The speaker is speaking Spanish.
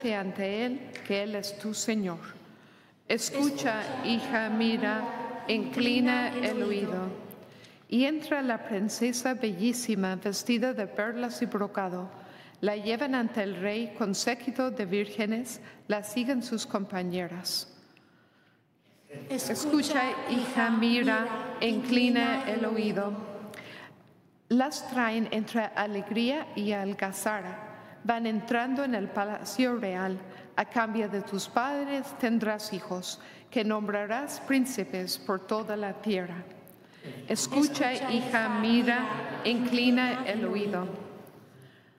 ante Él, que Él es tu Señor. Escucha, hija, mira, inclina el oído. Y entra la princesa bellísima, vestida de perlas y brocado. La llevan ante el rey con séquito de vírgenes, la siguen sus compañeras. Escucha, hija, mira, inclina el oído. Las traen entre alegría y algazara. Van entrando en el palacio real. A cambio de tus padres tendrás hijos, que nombrarás príncipes por toda la tierra. Escucha, hija, mira, inclina el oído.